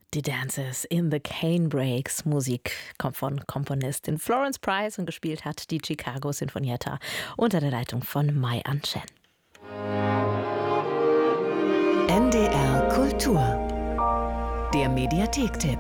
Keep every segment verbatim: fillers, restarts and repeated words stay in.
Die Dances in the Canebrake. Musik kommt von Komponistin Florence Price und gespielt hat die Chicago Sinfonietta unter der Leitung von Mai An-chen. N D R Kultur. Der Mediathek-Tipp.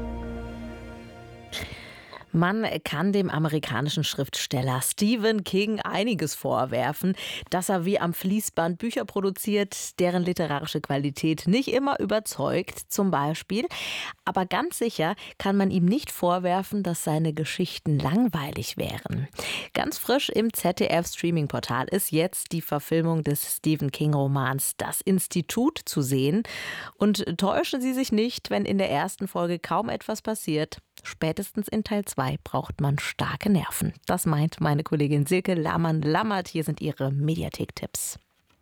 Man kann dem amerikanischen Schriftsteller Stephen King einiges vorwerfen, dass er wie am Fließband Bücher produziert, deren literarische Qualität nicht immer überzeugt, zum Beispiel. Aber ganz sicher kann man ihm nicht vorwerfen, dass seine Geschichten langweilig wären. Ganz frisch im Z D F-Streaming-Portal ist jetzt die Verfilmung des Stephen King-Romans Das Institut zu sehen. Und täuschen Sie sich nicht, wenn in der ersten Folge kaum etwas passiert. Spätestens in Teil zwei braucht man starke Nerven. Das meint meine Kollegin Silke Lahmann-Lammert. Hier sind ihre Mediathek-Tipps.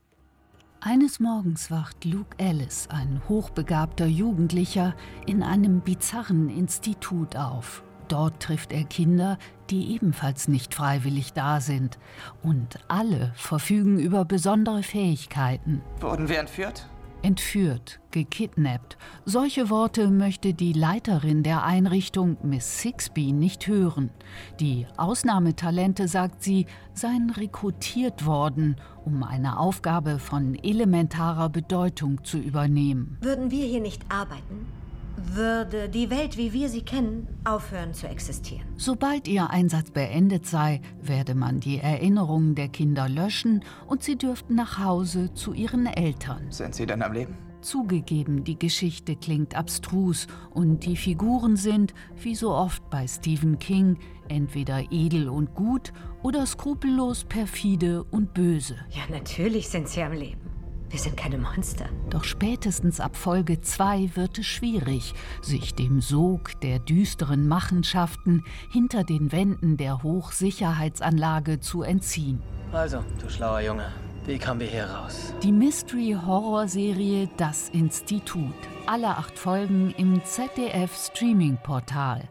Eines Morgens wacht Luke Ellis, ein hochbegabter Jugendlicher, in einem bizarren Institut auf. Dort trifft er Kinder, die ebenfalls nicht freiwillig da sind. Und alle verfügen über besondere Fähigkeiten. Wurden wir entführt? Entführt, gekidnappt. Solche Worte möchte die Leiterin der Einrichtung, Miss Sixby, nicht hören. Die Ausnahmetalente, sagt sie, seien rekrutiert worden, um eine Aufgabe von elementarer Bedeutung zu übernehmen. Würden wir hier nicht arbeiten, würde die Welt, wie wir sie kennen, aufhören zu existieren. Sobald ihr Einsatz beendet sei, werde man die Erinnerungen der Kinder löschen und sie dürften nach Hause zu ihren Eltern. Sind sie denn am Leben? Zugegeben, die Geschichte klingt abstrus und die Figuren sind, wie so oft bei Stephen King, entweder edel und gut oder skrupellos perfide und böse. Ja, natürlich sind sie am Leben. Wir sind keine Monster. Doch spätestens ab Folge zwei wird es schwierig, sich dem Sog der düsteren Machenschaften hinter den Wänden der Hochsicherheitsanlage zu entziehen. Also, du schlauer Junge, wie kommen wir hier raus? Die Mystery-Horror-Serie Das Institut. Alle acht Folgen im Z D F-Streaming-Portal.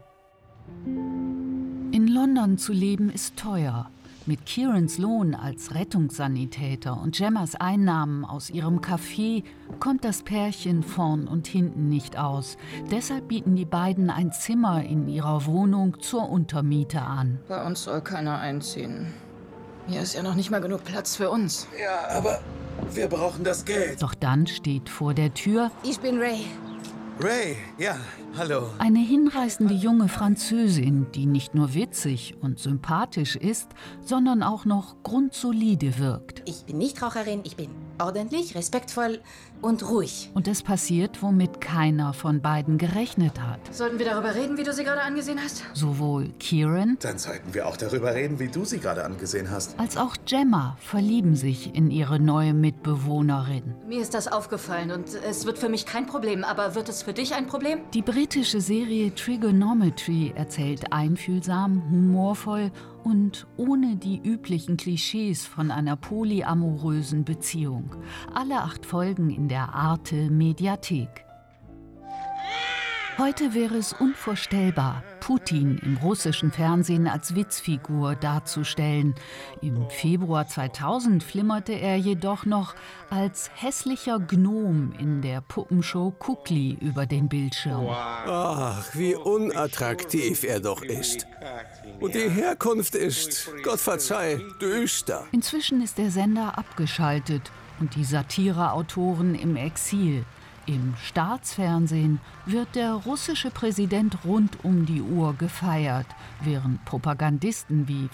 In London zu leben ist teuer. Mit Kierans Lohn als Rettungssanitäter und Gemmas Einnahmen aus ihrem Café kommt das Pärchen vorn und hinten nicht aus. Deshalb bieten die beiden ein Zimmer in ihrer Wohnung zur Untermiete an. Bei uns soll keiner einziehen. Hier ist ja noch nicht mal genug Platz für uns. Ja, aber wir brauchen das Geld. Doch dann steht vor der Tür Ich bin Ray. Ray, ja, hallo. eine hinreißende junge Französin, die nicht nur witzig und sympathisch ist, sondern auch noch grundsolide wirkt. Ich bin Nichtraucherin, ich bin ordentlich, respektvoll und ruhig. Und es passiert, womit keiner von beiden gerechnet hat. Sollten wir darüber reden, wie du sie gerade angesehen hast? Sowohl Kieran Dann sollten wir auch darüber reden, wie du sie gerade angesehen hast. als auch Gemma verlieben sich in ihre neue Mitbewohnerin. Mir ist das aufgefallen und es wird für mich kein Problem, aber wird es für dich ein Problem? Die britische Serie Trigonometry erzählt einfühlsam, humorvoll und ohne die üblichen Klischees von einer polyamorösen Beziehung. Alle acht Folgen in der Arte Mediathek. Heute wäre es unvorstellbar, Putin im russischen Fernsehen als Witzfigur darzustellen. Im Februar zweitausend flimmerte er jedoch noch als hässlicher Gnom in der Puppenshow Kukli über den Bildschirm. Ach, wie unattraktiv er doch ist. Und die Herkunft ist, Gott verzeih, düster. Inzwischen ist der Sender abgeschaltet und die Satireautoren im Exil. Im Staatsfernsehen wird der russische Präsident rund um die Uhr gefeiert, während Propagandisten wie